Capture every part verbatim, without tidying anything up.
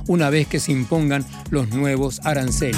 una vez que se impongan los nuevos aranceles.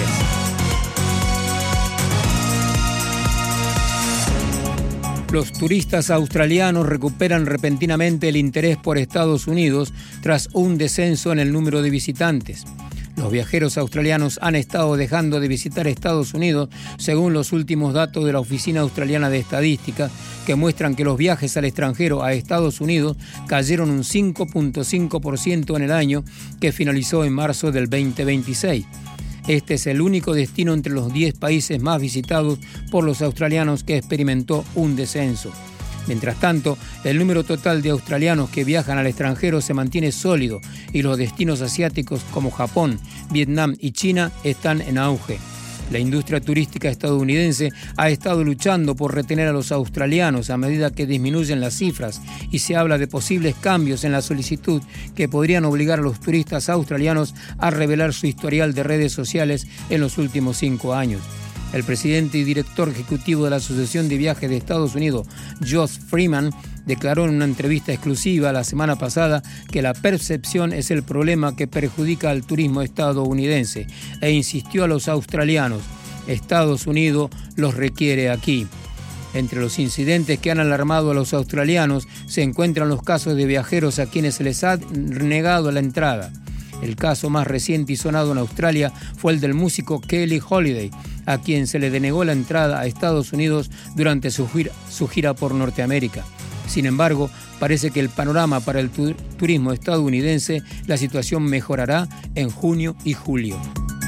Los turistas australianos recuperan repentinamente el interés por Estados Unidos tras un descenso en el número de visitantes. Los viajeros australianos han estado dejando de visitar Estados Unidos, según los últimos datos de la Oficina Australiana de Estadística, que muestran que los viajes al extranjero a Estados Unidos cayeron un cinco punto cinco por ciento en el año que finalizó en marzo del veinte veintiséis. Este es el único destino entre los diez países más visitados por los australianos que experimentó un descenso. Mientras tanto, el número total de australianos que viajan al extranjero se mantiene sólido y los destinos asiáticos como Japón, Vietnam y China están en auge. La industria turística estadounidense ha estado luchando por retener a los australianos a medida que disminuyen las cifras y se habla de posibles cambios en la solicitud que podrían obligar a los turistas australianos a revelar su historial de redes sociales en los últimos cinco años. El presidente y director ejecutivo de la Asociación de Viajes de Estados Unidos, Josh Freeman, declaró en una entrevista exclusiva la semana pasada que la percepción es el problema que perjudica al turismo estadounidense e insistió a los australianos: Estados Unidos los requiere aquí. Entre los incidentes que han alarmado a los australianos se encuentran los casos de viajeros a quienes se les ha negado la entrada. El caso más reciente y sonado en Australia fue el del músico Kelly Holiday, a quien se le denegó la entrada a Estados Unidos durante su gira, su gira por Norteamérica. Sin embargo, parece que el panorama para el tu- turismo estadounidense, la situación mejorará en junio y julio.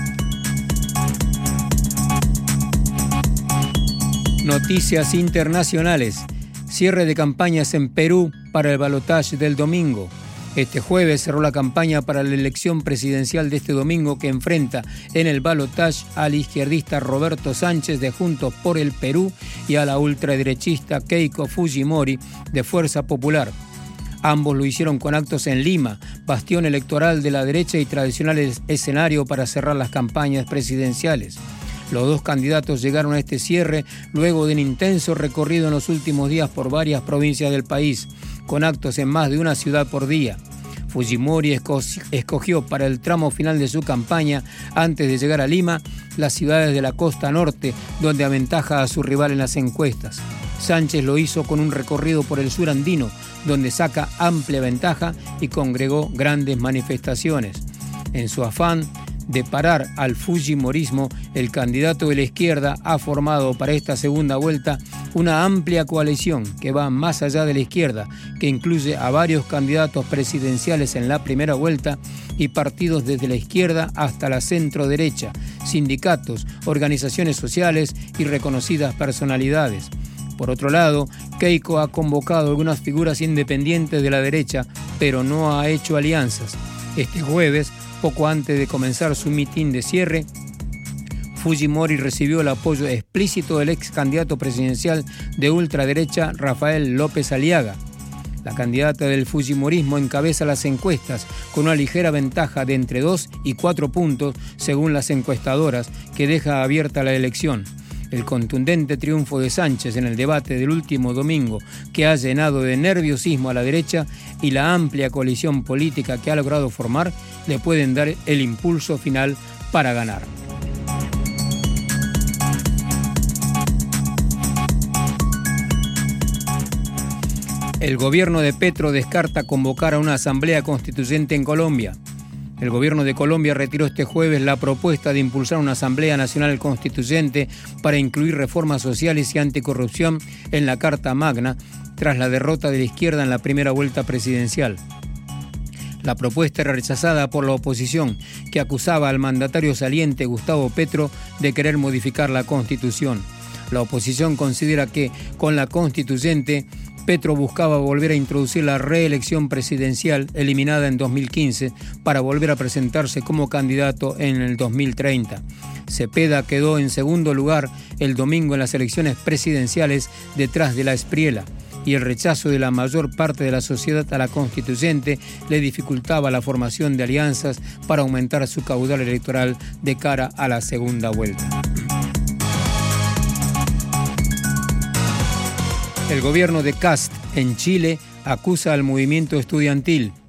Noticias internacionales. Cierre de campañas en Perú para el balotaje del domingo. Este jueves cerró la campaña para la elección presidencial de este domingo, que enfrenta en el balotaje al izquierdista Roberto Sánchez de Juntos por el Perú y a la ultraderechista Keiko Fujimori de Fuerza Popular. Ambos lo hicieron con actos en Lima, bastión electoral de la derecha y tradicional escenario para cerrar las campañas presidenciales. Los dos candidatos llegaron a este cierre luego de un intenso recorrido en los últimos días por varias provincias del país, con actos en más de una ciudad por día. Fujimori escogió para el tramo final de su campaña, antes de llegar a Lima, las ciudades de la costa norte, donde aventaja a su rival en las encuestas. Sánchez lo hizo con un recorrido por el sur andino, donde saca amplia ventaja y congregó grandes manifestaciones. En su afán de parar al fujimorismo, el candidato de la izquierda ha formado para esta segunda vuelta una amplia coalición que va más allá de la izquierda, que incluye a varios candidatos presidenciales en la primera vuelta y partidos desde la izquierda hasta la centro-derecha, sindicatos, organizaciones sociales y reconocidas personalidades. Por otro lado, Keiko ha convocado algunas figuras independientes de la derecha, pero no ha hecho alianzas. Este jueves, poco antes de comenzar su mitin de cierre, Fujimori recibió el apoyo explícito del ex candidato presidencial de ultraderecha Rafael López Aliaga. La candidata del fujimorismo encabeza las encuestas con una ligera ventaja de entre dos y cuatro puntos según las encuestadoras, que deja abierta la elección. El contundente triunfo de Sánchez en el debate del último domingo, que ha llenado de nerviosismo a la derecha, y la amplia coalición política que ha logrado formar, le pueden dar el impulso final para ganar. El gobierno de Petro descarta convocar a una asamblea constituyente en Colombia. El gobierno de Colombia retiró este jueves la propuesta de impulsar una Asamblea Nacional Constituyente para incluir reformas sociales y anticorrupción en la Carta Magna, tras la derrota de la izquierda en la primera vuelta presidencial. La propuesta era rechazada por la oposición, que acusaba al mandatario saliente Gustavo Petro de querer modificar la Constitución. La oposición considera que, con la Constituyente, Petro buscaba volver a introducir la reelección presidencial eliminada en dos mil quince para volver a presentarse como candidato en el dos mil treinta. Cepeda quedó en segundo lugar el domingo en las elecciones presidenciales detrás de la Espriella, y el rechazo de la mayor parte de la sociedad a la constituyente le dificultaba la formación de alianzas para aumentar su caudal electoral de cara a la segunda vuelta. El gobierno de Kast en Chile acusa al movimiento estudiantil.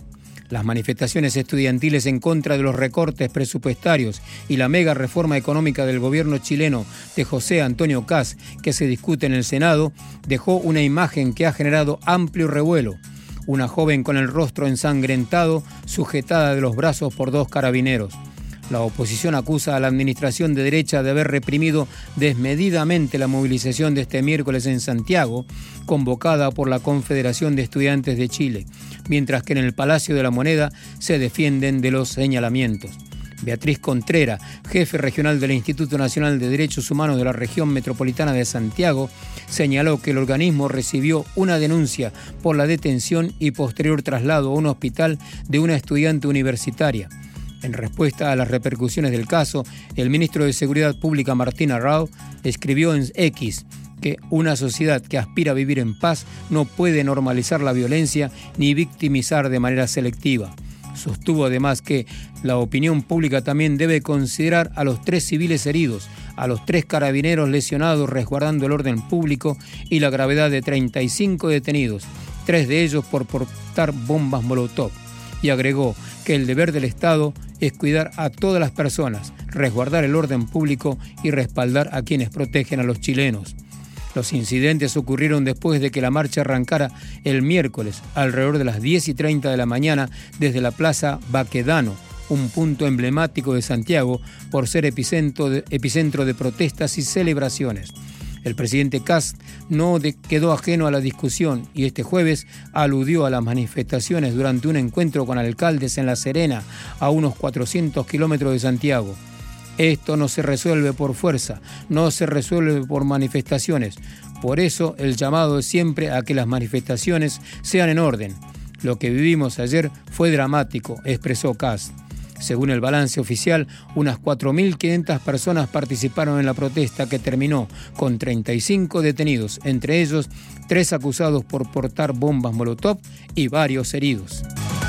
Las manifestaciones estudiantiles en contra de los recortes presupuestarios y la mega reforma económica del gobierno chileno de José Antonio Kast, que se discute en el Senado, dejó una imagen que ha generado amplio revuelo. Una joven con el rostro ensangrentado, sujetada de los brazos por dos carabineros. La oposición acusa a la administración de derecha de haber reprimido desmedidamente la movilización de este miércoles en Santiago, convocada por la Confederación de Estudiantes de Chile, mientras que en el Palacio de la Moneda se defienden de los señalamientos. Beatriz Contrera, jefe regional del Instituto Nacional de Derechos Humanos de la Región Metropolitana de Santiago, señaló que el organismo recibió una denuncia por la detención y posterior traslado a un hospital de una estudiante universitaria. En respuesta a las repercusiones del caso, el ministro de Seguridad Pública, Martín Arrau, escribió en X que una sociedad que aspira a vivir en paz no puede normalizar la violencia ni victimizar de manera selectiva. Sostuvo además que la opinión pública también debe considerar a los tres civiles heridos, a los tres carabineros lesionados resguardando el orden público y la gravedad de treinta y cinco detenidos, tres de ellos por portar bombas Molotov. Y agregó que el deber del Estado es cuidar a todas las personas, resguardar el orden público y respaldar a quienes protegen a los chilenos. Los incidentes ocurrieron después de que la marcha arrancara el miércoles, alrededor de las diez y treinta de la mañana, desde la Plaza Baquedano, un punto emblemático de Santiago por ser epicentro de, epicentro de protestas y celebraciones. El presidente Kast no de, quedó ajeno a la discusión y este jueves aludió a las manifestaciones durante un encuentro con alcaldes en La Serena, a unos cuatrocientos kilómetros de Santiago. Esto no se resuelve por fuerza, no se resuelve por manifestaciones. Por eso el llamado es siempre a que las manifestaciones sean en orden. Lo que vivimos ayer fue dramático, expresó Kast. Según el balance oficial, unas cuatro mil quinientas personas participaron en la protesta que terminó con treinta y cinco detenidos, entre ellos tres acusados por portar bombas Molotov y varios heridos.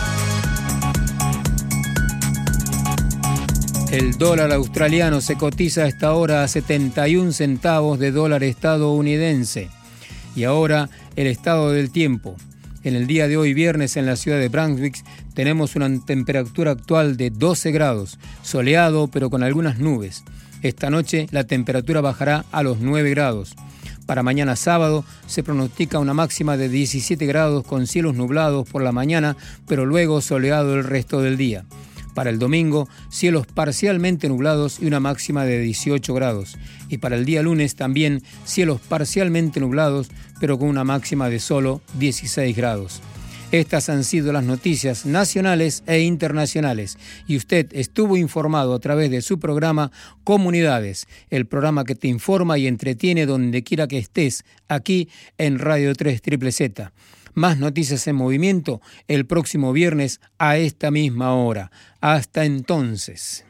El dólar australiano se cotiza a esta hora a setenta y un centavos de dólar estadounidense. Y ahora el estado del tiempo. En el día de hoy, viernes, en la ciudad de Brunswick, tenemos una temperatura actual de doce grados, soleado pero con algunas nubes. Esta noche la temperatura bajará a los nueve grados. Para mañana sábado se pronostica una máxima de diecisiete grados con cielos nublados por la mañana, pero luego soleado el resto del día. Para el domingo, cielos parcialmente nublados y una máxima de dieciocho grados. Y para el día lunes también cielos parcialmente nublados, pero con una máxima de solo dieciséis grados. Estas han sido las noticias nacionales e internacionales. Y usted estuvo informado a través de su programa Comunidades, el programa que te informa y entretiene donde quiera que estés, aquí en Radio tres Z Z. Más noticias en movimiento el próximo viernes a esta misma hora. Hasta entonces.